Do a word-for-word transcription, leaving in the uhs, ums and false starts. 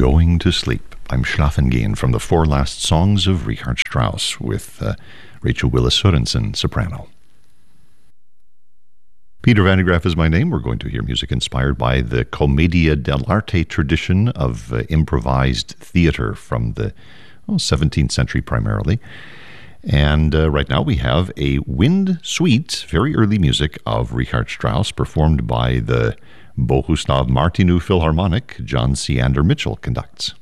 Going to Sleep. I'm Schlafen gehen from the four last songs of Richard Strauss with uh, Rachel Willis Sorensen, soprano. Peter Van de Graaff is my name. We're going to hear music inspired by the Commedia dell'arte tradition of uh, improvised theater from the oh, seventeenth century primarily. And uh, right now we have a wind suite, very early music of Richard Strauss, performed by the Bohuslav Martinu Philharmonic. John Seander Mitchell conducts.